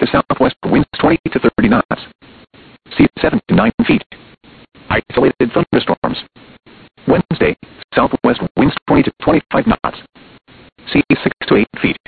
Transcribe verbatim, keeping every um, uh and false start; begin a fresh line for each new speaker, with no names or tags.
to southwest winds twenty to thirty knots. Seas seven to nine feet. Isolated thunderstorms. Wednesday, southwest winds twenty to twenty-five knots. Seas six to eight feet.